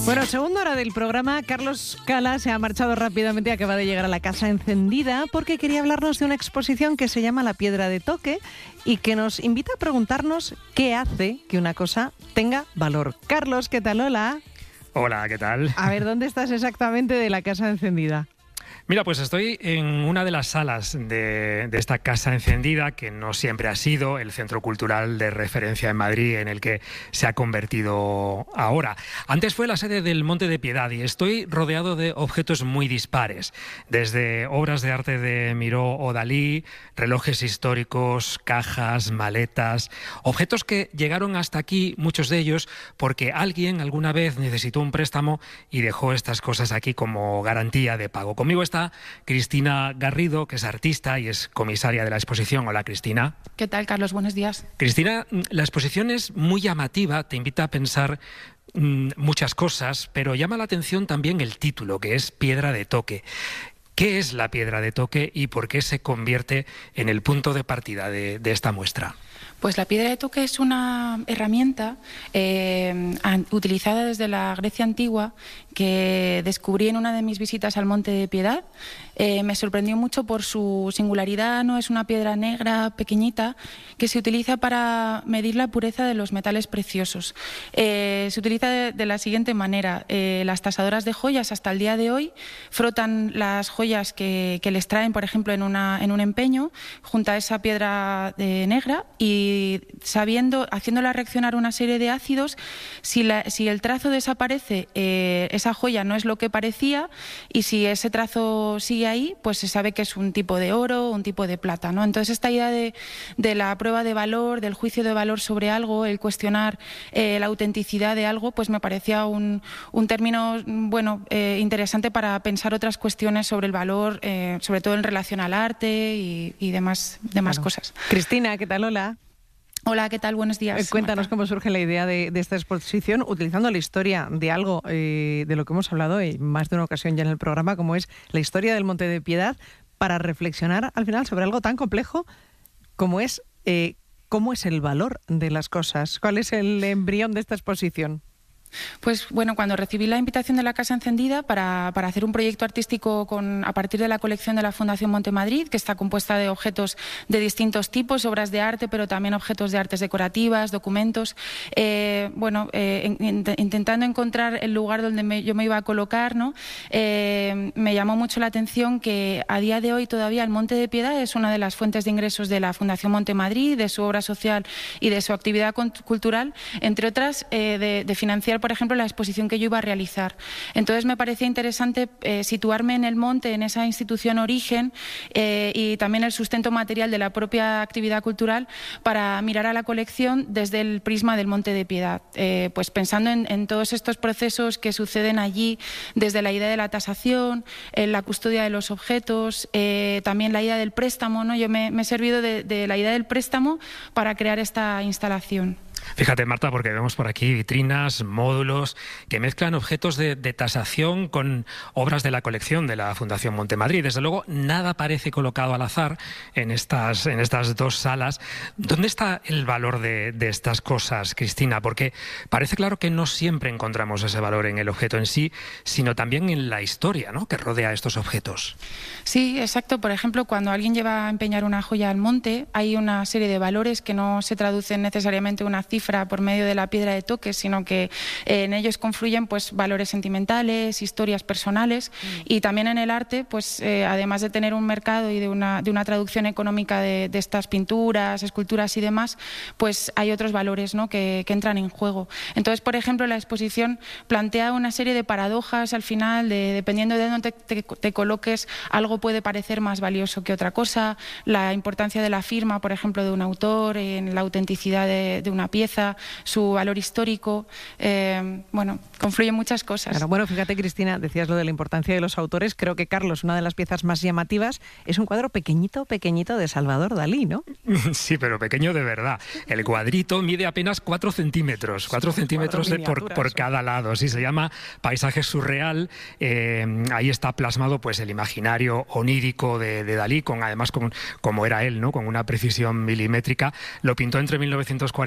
Bueno, segunda hora del programa. Carlos Cala se ha marchado rápidamente, acaba de llegar a la Casa Encendida porque quería hablarnos de una exposición que se llama La Piedra de Toque y que nos invita a preguntarnos qué hace que una cosa tenga valor. Carlos, ¿qué tal? Hola. Hola, ¿qué tal? A ver, ¿dónde estás exactamente de la Casa Encendida? Mira, pues estoy en una de las salas de esta Casa Encendida, que no siempre ha sido el centro cultural de referencia en Madrid en el que se ha convertido ahora. Antes fue la sede del Monte de Piedad y estoy rodeado de objetos muy dispares, desde obras de arte de Miró o Dalí, relojes históricos, cajas, maletas, objetos que llegaron hasta aquí, muchos de ellos, porque alguien alguna vez necesitó un préstamo y dejó estas cosas aquí como garantía de pago. Conmigo está Cristina Garrido, que es artista y es comisaria de la exposición. Hola, Cristina. ¿Qué tal, Carlos? Buenos días. Cristina, la exposición es muy llamativa, te invita a pensar muchas cosas, pero llama la atención también el título, que es Piedra de Toque. ¿Qué es la piedra de toque y por qué se convierte en el punto de partida de esta muestra? Pues la piedra de toque es una herramienta utilizada desde la Grecia antigua que descubrí en una de mis visitas al Monte de Piedad. Me sorprendió mucho por su singularidad, ¿no? Es una piedra negra, pequeñita, que se utiliza para medir la pureza de los metales preciosos. Se utiliza de la siguiente manera. Las tasadoras de joyas hasta el día de hoy frotan las joyas que les traen, por ejemplo, en un empeño, junto a esa piedra negra y haciéndola reaccionar una serie de ácidos, si el trazo desaparece, esa joya no es lo que parecía, y si ese trazo sigue ahí, pues se sabe que es un tipo de oro, un tipo de plata, ¿no? Entonces esta idea de la prueba de valor, del juicio de valor sobre algo, el cuestionar la autenticidad de algo, pues me parecía un término interesante para pensar otras cuestiones sobre el valor, sobre todo en relación al arte y demás cosas. Cristina, ¿qué tal? Hola. Hola, ¿qué tal? Buenos días. Cuéntanos, Marta, cómo surge la idea de esta exposición utilizando la historia de algo de lo que hemos hablado en más de una ocasión ya en el programa, como es la historia del Monte de Piedad, para reflexionar al final sobre algo tan complejo como es cómo es el valor de las cosas. ¿Cuál es el embrión de esta exposición? Pues bueno, cuando recibí la invitación de la Casa Encendida para hacer un proyecto artístico a partir de la colección de la Fundación Monte Madrid, que está compuesta de objetos de distintos tipos, obras de arte, pero también objetos de artes decorativas, documentos, intentando encontrar el lugar donde yo me iba a colocar, ¿no? Me llamó mucho la atención que a día de hoy todavía el Monte de Piedad es una de las fuentes de ingresos de la Fundación Monte Madrid, de su obra social y de su actividad cultural, entre otras de financiar, por ejemplo, la exposición que yo iba a realizar. Entonces me parecía interesante situarme en el monte, en esa institución origen, y también el sustento material de la propia actividad cultural, para mirar a la colección desde el prisma del Monte de Piedad, pues pensando en todos estos procesos que suceden allí, desde la idea de la tasación, la custodia de los objetos, también la idea del préstamo, ¿no? Yo me he servido de la idea del préstamo para crear esta instalación. Fíjate, Marta, porque vemos por aquí vitrinas, módulos que mezclan objetos de tasación con obras de la colección de la Fundación Monte Madrid. Desde luego, nada parece colocado al azar en estas dos salas. ¿Dónde está el valor de estas cosas, Cristina? Porque parece claro que no siempre encontramos ese valor en el objeto en sí, sino también en la historia, ¿no?, que rodea estos objetos. Sí, exacto. Por ejemplo, cuando alguien lleva a empeñar una joya al monte, hay una serie de valores que no se traducen necesariamente en una cifra por medio de la piedra de toque, sino que en ellos confluyen pues valores sentimentales, historias personales, y también en el arte, pues además de tener un mercado y de una traducción económica de estas pinturas, esculturas y demás, pues hay otros valores, ¿no?, que entran en juego. Entonces, por ejemplo, la exposición plantea una serie de paradojas al final, dependiendo de dónde te coloques, algo puede parecer más valioso que otra cosa, la importancia de la firma, por ejemplo, de un autor, en la autenticidad de una pieza, su valor histórico, confluyen muchas cosas. Claro, bueno, fíjate, Cristina, decías lo de la importancia de los autores. Creo que, Carlos, una de las piezas más llamativas es un cuadro pequeñito de Salvador Dalí, ¿no? Sí, pero pequeño de verdad. El cuadrito mide apenas 4 centímetros, 4 centímetros por cada lado. Sí, se llama Paisaje surreal. Ahí está plasmado pues el imaginario onírico de Dalí, además como era él, ¿no?, con una precisión milimétrica. Lo pintó entre 1940 y 1950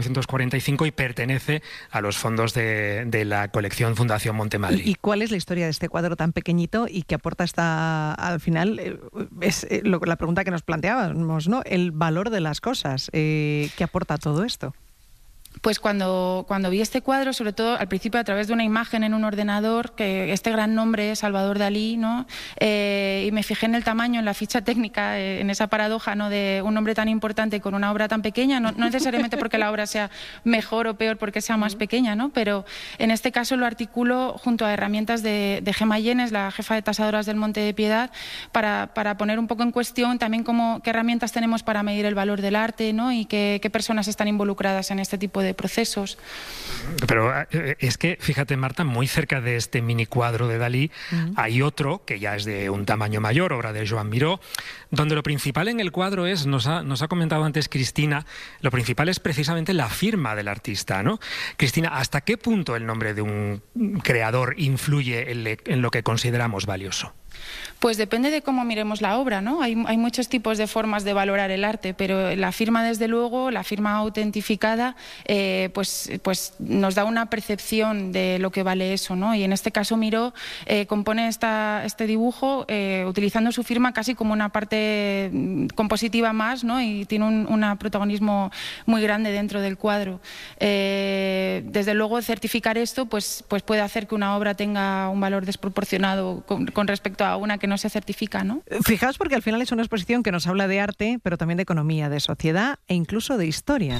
1945 y pertenece a los fondos de la colección Fundación Montemadrid. ¿Y cuál es la historia de este cuadro tan pequeñito y que aporta al final? La pregunta que nos planteábamos, ¿no? El valor de las cosas. ¿Qué aporta todo esto? Pues cuando vi este cuadro, sobre todo al principio a través de una imagen en un ordenador, que este gran nombre es Salvador Dalí, ¿no? Y me fijé en el tamaño, en la ficha técnica, en esa paradoja, ¿no?, de un nombre tan importante con una obra tan pequeña, no necesariamente porque la obra sea mejor o peor porque sea más pequeña, ¿no? Pero en este caso lo articulo junto a herramientas de Gemma Llenes, la jefa de tasadoras del Monte de Piedad, para poner un poco en cuestión también qué herramientas tenemos para medir el valor del arte, ¿no? Y qué personas están involucradas en este tipo de procesos. Pero es que, fíjate, Marta, muy cerca de este mini cuadro de Dalí hay otro que ya es de un tamaño mayor, obra de Joan Miró, donde lo principal en el cuadro es, nos ha comentado antes Cristina, lo principal es precisamente la firma del artista, ¿no? Cristina, ¿hasta qué punto el nombre de un creador influye en lo que consideramos valioso? Pues depende de cómo miremos la obra, ¿no? Hay muchos tipos de formas de valorar el arte, pero la firma, desde luego, la firma autentificada, pues nos da una percepción de lo que vale eso, ¿no? Y en este caso Miró compone este dibujo utilizando su firma casi como una parte compositiva más, ¿no? Y tiene un protagonismo muy grande dentro del cuadro. Desde luego, certificar esto pues puede hacer que una obra tenga un valor desproporcionado con respecto a una que no se certifica, ¿no? Fijaos, porque al final es una exposición que nos habla de arte, pero también de economía, de sociedad e incluso de historia.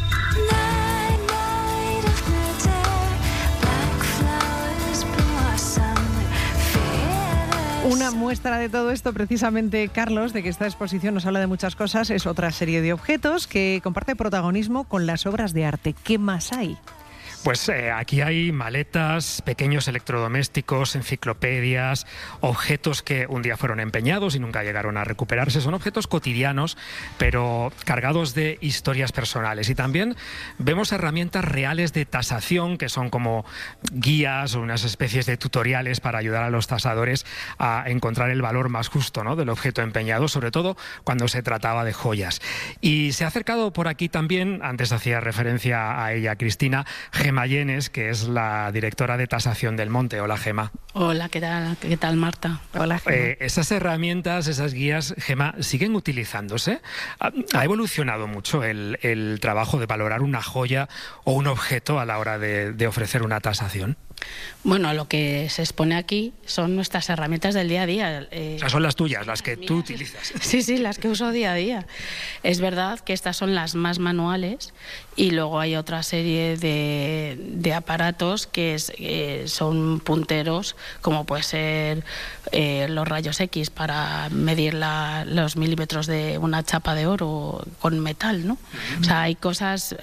Una muestra de todo esto, precisamente, Carlos, de que esta exposición nos habla de muchas cosas, es otra serie de objetos que comparte protagonismo con las obras de arte. ¿Qué más hay? Pues aquí hay maletas, pequeños electrodomésticos, enciclopedias, objetos que un día fueron empeñados y nunca llegaron a recuperarse. Son objetos cotidianos, pero cargados de historias personales. Y también vemos herramientas reales de tasación, que son como guías o unas especies de tutoriales para ayudar a los tasadores a encontrar el valor más justo, ¿no?, del objeto empeñado, sobre todo cuando se trataba de joyas. Y se ha acercado por aquí también, antes hacía referencia a ella, Cristina, Gemma Llenes, que es la directora de tasación del Monte. Hola, Gemma. Hola, ¿qué tal, Marta? Hola, Gemma. Esas herramientas, esas guías, Gemma, ¿siguen utilizándose? ¿Ha evolucionado mucho el trabajo de valorar una joya o un objeto a la hora de ofrecer una tasación? Bueno, lo que se expone aquí son nuestras herramientas del día a día. O sea, son las tuyas, las que tú utilizas. Sí, las que uso día a día. Es verdad que estas son las más manuales y luego hay otra serie de aparatos que son punteros, como puede ser los rayos X para medir los milímetros de una chapa de oro con metal, ¿no? O sea, hay cosas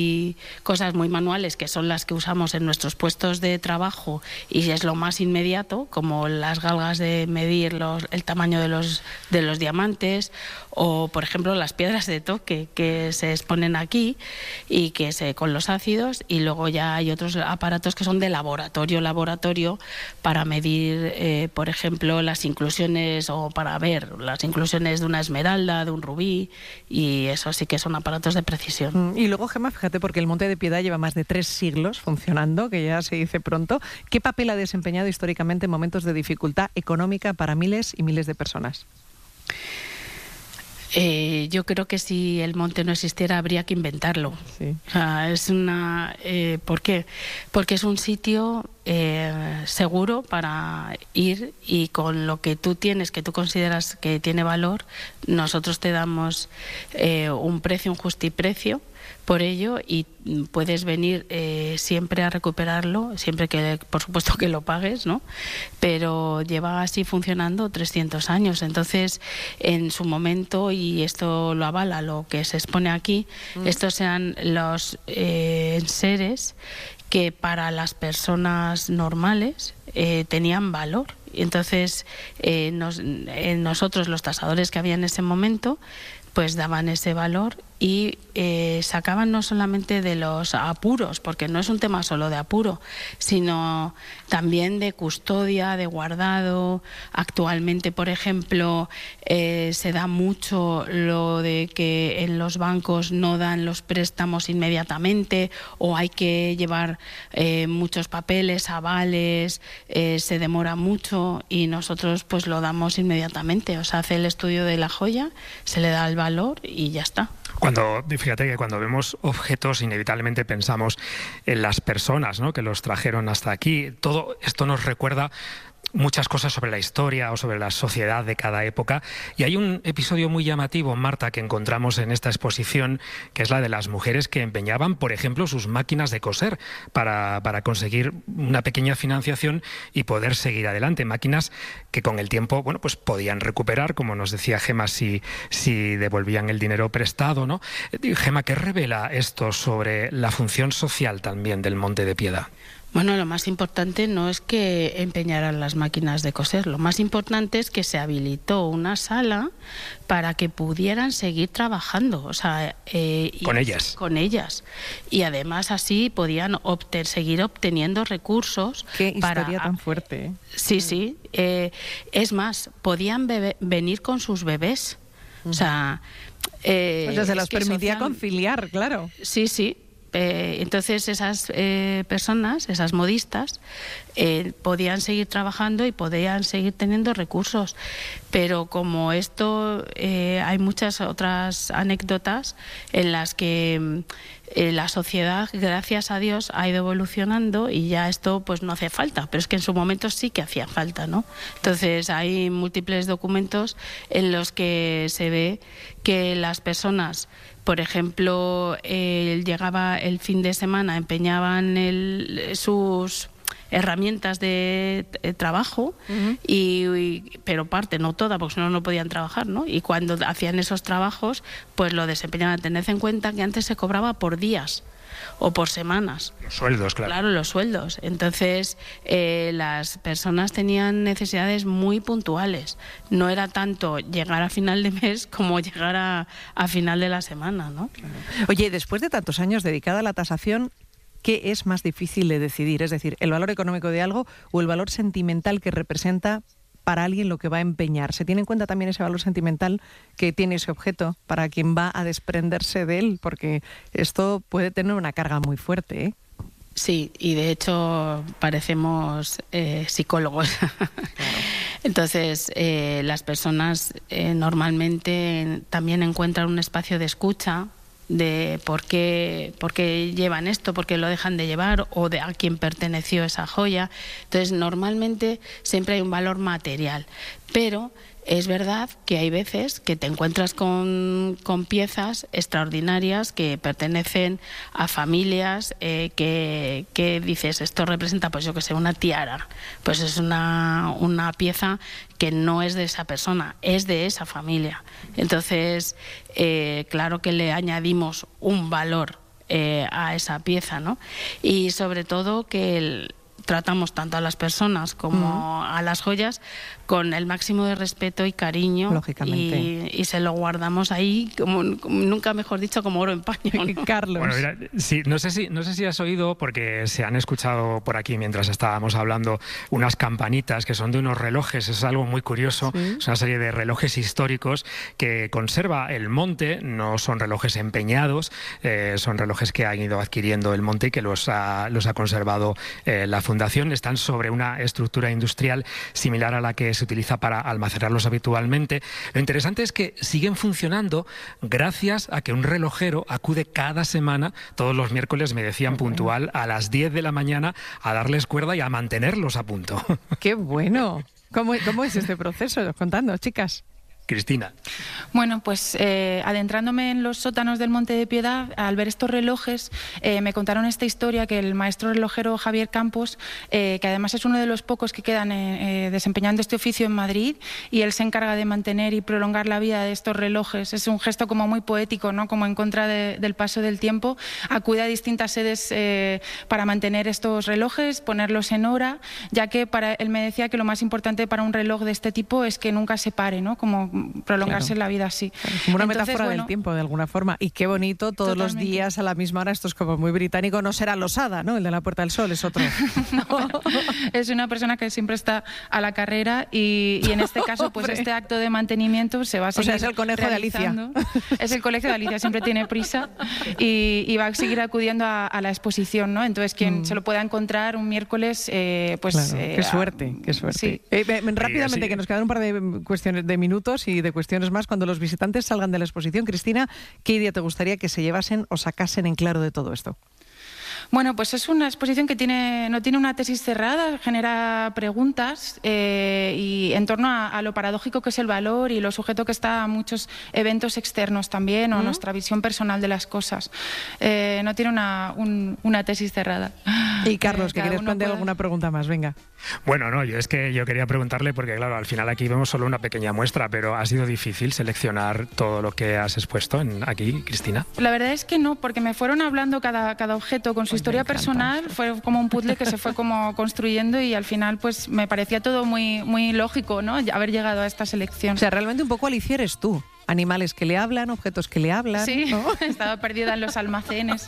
muy manuales que son las que usamos en nuestros puestos de trabajo y es lo más inmediato, como las galgas de medir el tamaño de los diamantes, o por ejemplo las piedras de toque que se exponen aquí y con los ácidos, y luego ya hay otros aparatos que son de laboratorio para medir por ejemplo las inclusiones, o para ver las inclusiones de una esmeralda, de un rubí, y eso sí que son aparatos de precisión. Y luego, Gemma, fíjate, porque el Monte de Piedad lleva más de 3 siglos funcionando, que ya se dice pronto. ¿Qué papel ha desempeñado históricamente en momentos de dificultad económica para miles y miles de personas? Yo creo que si el monte no existiera habría que inventarlo. Sí. O sea, ¿por qué? Porque es un sitio seguro para ir, y con lo que tú tienes, que tú consideras que tiene valor, nosotros te damos un justiprecio por ello, y puedes venir siempre a recuperarlo, siempre que, por supuesto, que lo pagues, ¿no? Pero lleva así funcionando 300 años. Entonces, en su momento, y esto lo avala lo que se expone aquí, estos sean los enseres que para las personas normales tenían valor. Y entonces, nosotros, los tasadores que había en ese momento, pues daban ese valor y sacaban no solamente de los apuros, porque no es un tema solo de apuro, sino también de custodia, de guardado. Actualmente, por ejemplo, se da mucho lo de que en los bancos no dan los préstamos inmediatamente, o hay que llevar muchos papeles, avales, se demora mucho, y nosotros pues lo damos inmediatamente. O sea, hace el estudio de la joya, se le da el valor y ya está. Fíjate que cuando vemos objetos inevitablemente pensamos en las personas, ¿no?, que los trajeron hasta aquí. Todo esto nos recuerda muchas cosas sobre la historia o sobre la sociedad de cada época. Y hay un episodio muy llamativo, Marta, que encontramos en esta exposición, que es la de las mujeres que empeñaban, por ejemplo, sus máquinas de coser para conseguir una pequeña financiación y poder seguir adelante. Máquinas que con el tiempo, bueno, pues podían recuperar, como nos decía Gemma, si devolvían el dinero prestado, ¿no? Gemma, ¿qué revela esto sobre la función social también del Monte de Piedad? Bueno, lo más importante no es que empeñaran las máquinas de coser, lo más importante es que se habilitó una sala para que pudieran seguir trabajando, o sea, con ellas. Con ellas. Y además así podían seguir obteniendo recursos. Qué historia tan fuerte. Sí, sí. Es más, podían venir con sus bebés. O sea, se las permitía conciliar, claro. Sí, sí. Entonces esas personas, esas modistas, podían seguir trabajando y podían seguir teniendo recursos. Pero como esto, hay muchas otras anécdotas en las que la sociedad, gracias a Dios, ha ido evolucionando y ya esto pues no hace falta, pero es que en su momento sí que hacía falta, ¿no? Entonces hay múltiples documentos en los que se ve que las personas, por ejemplo, llegaba el fin de semana, empeñaban sus herramientas de trabajo, pero parte, no toda, porque si no, no podían trabajar, ¿no? Y cuando hacían esos trabajos, pues lo desempeñaban. Tened en cuenta que antes se cobraba por días o por semanas. Los sueldos, claro. Claro, los sueldos. Entonces, las personas tenían necesidades muy puntuales. No era tanto llegar a final de mes como llegar a final de la semana, ¿no? Claro. Oye, después de tantos años dedicada a la tasación, ¿qué es más difícil de decidir? Es decir, ¿el valor económico de algo o el valor sentimental que representa para alguien lo que va a empeñar? ¿Se tiene en cuenta también ese valor sentimental que tiene ese objeto para quien va a desprenderse de él? Porque esto puede tener una carga muy fuerte, ¿eh? Sí, y de hecho parecemos psicólogos. Claro. Entonces, las personas normalmente también encuentran un espacio de escucha, de por qué llevan esto, por qué lo dejan de llevar, o de a quién perteneció esa joya. Entonces, normalmente siempre hay un valor material, pero es verdad que hay veces que te encuentras con piezas extraordinarias que pertenecen a familias que dices, esto representa, pues yo que sé, una tiara. Pues es una pieza que no es de esa persona, es de esa familia. Entonces, claro que le añadimos un valor a esa pieza, ¿no? Y sobre todo que tratamos tanto a las personas como a las joyas con el máximo de respeto y cariño. Lógicamente. Y se lo guardamos ahí, como nunca mejor dicho, como oro en paño, ¿no? Carlos. Bueno, mira, sí, no sé si has oído, porque se han escuchado por aquí mientras estábamos hablando, unas campanitas que son de unos relojes. Es algo muy curioso. ¿Sí? Es una serie de relojes históricos que conserva el Monte. No son relojes empeñados, son relojes que han ido adquiriendo el Monte y que los ha conservado la Fundación. Están sobre una estructura industrial similar a la que se utiliza para almacenarlos habitualmente. Lo interesante es que siguen funcionando gracias a que un relojero acude cada semana, todos los miércoles, me decían puntual, a las 10 de la mañana a darles cuerda y a mantenerlos a punto. ¡Qué bueno! ¿Cómo es este proceso? Contadnos, chicas. Cristina. Bueno, pues adentrándome en los sótanos del Monte de Piedad, al ver estos relojes, me contaron esta historia que el maestro relojero Javier Campos, que además es uno de los pocos que quedan desempeñando este oficio en Madrid, y él se encarga de mantener y prolongar la vida de estos relojes. Es un gesto como muy poético, ¿no? Como en contra del paso del tiempo. Acude a distintas sedes para mantener estos relojes, ponerlos en hora, ya que él me decía que lo más importante para un reloj de este tipo es que nunca se pare, ¿no? Como prolongarse la vida así. Como una metáfora del tiempo, de alguna forma. Y qué bonito, todos los días a la misma hora. Esto es como muy británico. No será Losada, ¿no? El de la Puerta del Sol, es otro. No, es una persona que siempre está a la carrera y en este caso, pues este acto de mantenimiento se va a seguir. O sea, es el conejo de Alicia. Es el colegio de Alicia, siempre tiene prisa y va a seguir acudiendo a la exposición, ¿no? Entonces, quien se lo pueda encontrar un miércoles, pues... Claro, qué suerte, qué suerte. Sí. Rápidamente, que nos quedan un par de cuestiones de minutos y de cuestiones más. Cuando los visitantes salgan de la exposición, Cristina, ¿qué idea te gustaría que se llevasen o sacasen en claro de todo esto? Bueno, pues es una exposición que no tiene una tesis cerrada, genera preguntas y en torno a lo paradójico que es el valor y lo sujeto que está a muchos eventos externos también o a nuestra visión personal de las cosas. No tiene una tesis cerrada. Y Carlos, que querías plantear alguna pregunta más, venga. Bueno, no, yo quería preguntarle porque claro, al final aquí vemos solo una pequeña muestra, pero ¿ha sido difícil seleccionar todo lo que has expuesto aquí, Cristina? La verdad es que no, porque me fueron hablando cada objeto con su historia personal, fue como un puzzle que se fue como construyendo y al final pues me parecía todo muy, muy lógico, ¿no? Haber llegado a esta selección. O sea, realmente un poco Alicia eres tú. Animales que le hablan, objetos que le hablan. Sí, ¿no? Estaba perdida en los almacenes.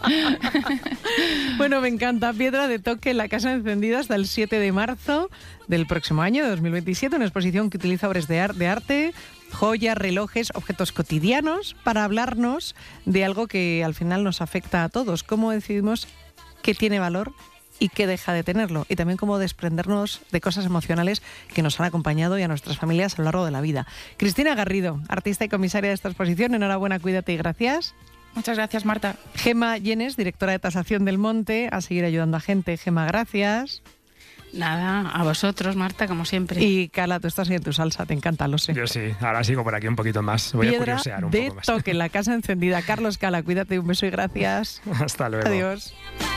Bueno, me encanta. Piedra de toque en la Casa Encendida hasta el 7 de marzo del próximo año, de 2027. Una exposición que utiliza obras de arte, joyas, relojes, objetos cotidianos para hablarnos de algo que al final nos afecta a todos. ¿Cómo decidimos qué tiene valor y qué deja de tenerlo? Y también cómo desprendernos de cosas emocionales que nos han acompañado y a nuestras familias a lo largo de la vida. Cristina Garrido, artista y comisaria de esta exposición, enhorabuena, cuídate y gracias. Muchas gracias, Marta. Gema Llenes, directora de Tasación del Monte, a seguir ayudando a gente. Gema, gracias. Nada, a vosotros, Marta, como siempre. Y Cala, tú estás en tu salsa, te encanta, lo sé. Yo sí, ahora sigo por aquí un poquito más. Voy a curiosear un poco más. Piedra de toque en la Casa Encendida. Carlos Cala, cuídate, un beso y gracias. Hasta luego. Adiós.